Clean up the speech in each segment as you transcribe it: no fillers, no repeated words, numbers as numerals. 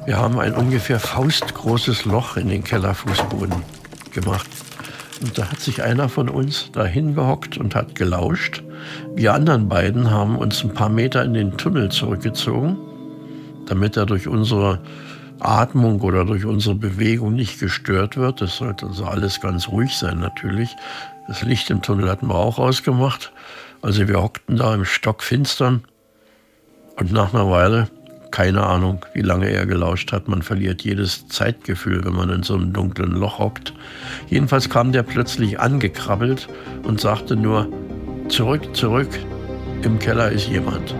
Wir haben ein ungefähr faustgroßes Loch in den Kellerfußboden gemacht. Und da hat sich einer von uns da hingehockt und hat gelauscht. Wir anderen beiden haben uns ein paar Meter in den Tunnel zurückgezogen, damit er durch unsere Atmung oder durch unsere Bewegung nicht gestört wird. Das sollte also alles ganz ruhig sein natürlich. Das Licht im Tunnel hatten wir auch ausgemacht. Also wir hockten da im Stockfinstern und nach einer Weile, keine Ahnung, wie lange er gelauscht hat, man verliert jedes Zeitgefühl, wenn man in so einem dunklen Loch hockt. Jedenfalls kam der plötzlich angekrabbelt und sagte nur, zurück, zurück, im Keller ist jemand.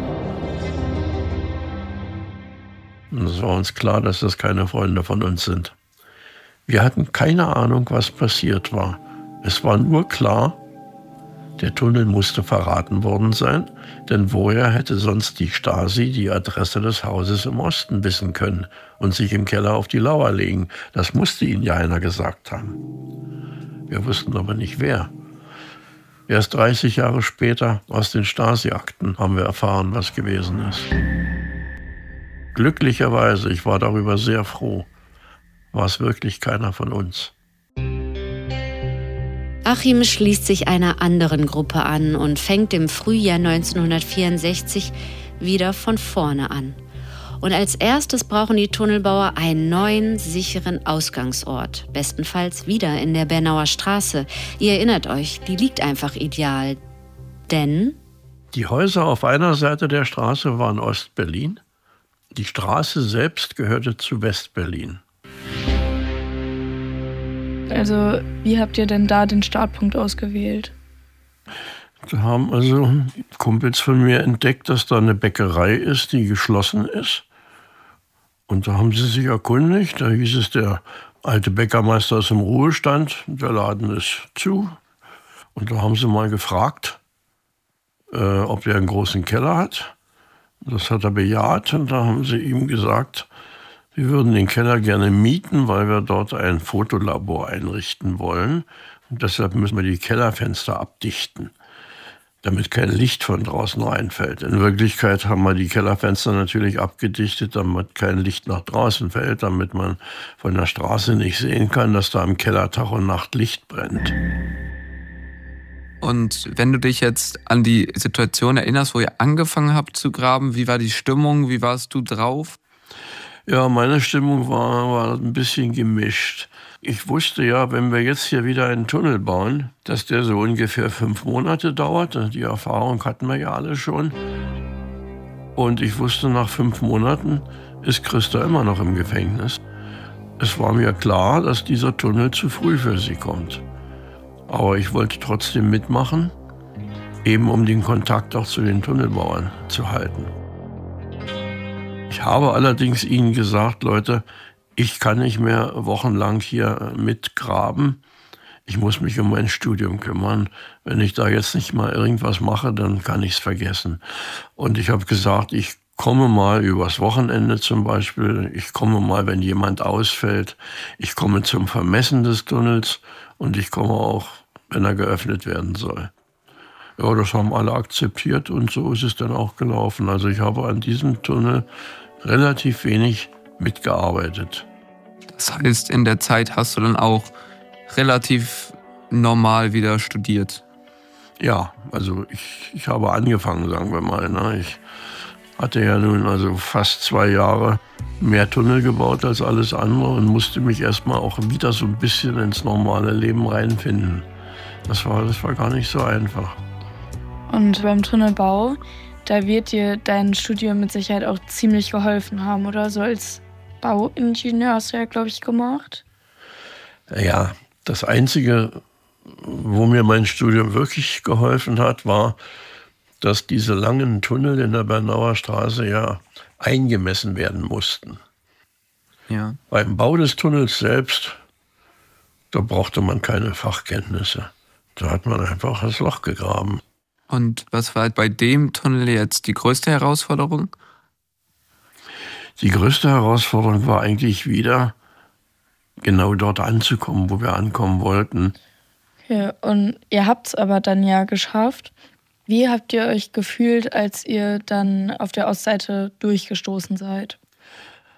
Und es war uns klar, dass das keine Freunde von uns sind. Wir hatten keine Ahnung, was passiert war. Es war nur klar, der Tunnel musste verraten worden sein, denn woher hätte sonst die Stasi die Adresse des Hauses im Osten wissen können und sich im Keller auf die Lauer legen? Das musste ihnen ja einer gesagt haben. Wir wussten aber nicht wer. Erst 30 Jahre später aus den Stasi-Akten haben wir erfahren, was gewesen ist. Glücklicherweise, ich war darüber sehr froh, war es wirklich keiner von uns. Achim schließt sich einer anderen Gruppe an und fängt im Frühjahr 1964 wieder von vorne an. Und als erstes brauchen die Tunnelbauer einen neuen, sicheren Ausgangsort. Bestenfalls wieder in der Bernauer Straße. Ihr erinnert euch, die liegt einfach ideal. Denn die Häuser auf einer Seite der Straße waren Ostberlin. Die Straße selbst gehörte zu Westberlin. Also, wie habt ihr denn da den Startpunkt ausgewählt? Da haben also Kumpels von mir entdeckt, dass da eine Bäckerei ist, die geschlossen ist. Und da haben sie sich erkundigt. Da hieß es, der alte Bäckermeister ist im Ruhestand, der Laden ist zu. Und da haben sie mal gefragt, ob der einen großen Keller hat. Das hat er bejaht und da haben sie ihm gesagt, wir würden den Keller gerne mieten, weil wir dort ein Fotolabor einrichten wollen. Und deshalb müssen wir die Kellerfenster abdichten, damit kein Licht von draußen reinfällt. In Wirklichkeit haben wir die Kellerfenster natürlich abgedichtet, damit kein Licht nach draußen fällt, damit man von der Straße nicht sehen kann, dass da im Keller Tag und Nacht Licht brennt. Und wenn du dich jetzt an die Situation erinnerst, wo ihr angefangen habt zu graben, wie war die Stimmung, wie warst du drauf? Ja, meine Stimmung war ein bisschen gemischt. Ich wusste ja, wenn wir jetzt hier wieder einen Tunnel bauen, dass der so ungefähr 5 Monate dauert. Die Erfahrung hatten wir ja alle schon. Und ich wusste, nach 5 Monaten ist Christa immer noch im Gefängnis. Es war mir klar, dass dieser Tunnel zu früh für sie kommt. Aber ich wollte trotzdem mitmachen, eben um den Kontakt auch zu den Tunnelbauern zu halten. Ich habe allerdings ihnen gesagt, Leute, ich kann nicht mehr wochenlang hier mitgraben. Ich muss mich um mein Studium kümmern. Wenn ich da jetzt nicht mal irgendwas mache, dann kann ich es vergessen. Und ich habe gesagt, ich komme mal übers Wochenende zum Beispiel. Ich komme mal, wenn jemand ausfällt. Ich komme zum Vermessen des Tunnels und ich komme auch, wenn er geöffnet werden soll. Ja, das haben alle akzeptiert und so ist es dann auch gelaufen. Also ich habe an diesem Tunnel relativ wenig mitgearbeitet. Das heißt, in der Zeit hast du dann auch relativ normal wieder studiert? Ja, also ich habe angefangen, sagen wir mal. Ne? Ich hatte ja nun also fast 2 Jahre mehr Tunnel gebaut als alles andere und musste mich erstmal auch wieder so ein bisschen ins normale Leben reinfinden. Das war gar nicht so einfach. Und beim Tunnelbau, da wird dir dein Studium mit Sicherheit auch ziemlich geholfen haben, oder? So als Bauingenieur hast du ja, glaube ich, gemacht. Ja, das Einzige, wo mir mein Studium wirklich geholfen hat, war, dass diese langen Tunnel in der Bernauer Straße ja eingemessen werden mussten. Ja. Beim Bau des Tunnels selbst, da brauchte man keine Fachkenntnisse. Da hat man einfach das Loch gegraben. Und was war bei dem Tunnel jetzt die größte Herausforderung? Die größte Herausforderung war eigentlich wieder, genau dort anzukommen, wo wir ankommen wollten. Ja, und ihr habt es aber dann ja geschafft. Wie habt ihr euch gefühlt, als ihr dann auf der Ostseite durchgestoßen seid?